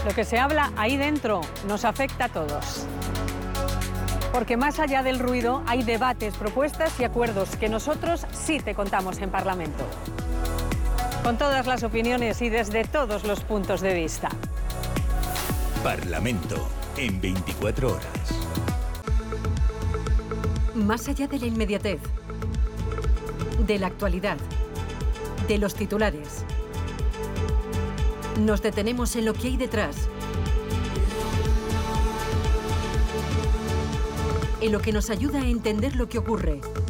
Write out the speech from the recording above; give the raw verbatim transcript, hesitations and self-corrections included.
Lo que se habla ahí dentro nos afecta a todos. Porque más allá del ruido hay debates, propuestas y acuerdos que nosotros sí te contamos en Parlamento. Con todas las opiniones y desde todos los puntos de vista. Parlamento en veinticuatro horas. Más allá de la inmediatez, de la actualidad, de los titulares, nos detenemos en lo que hay detrás, en lo que nos ayuda a entender lo que ocurre.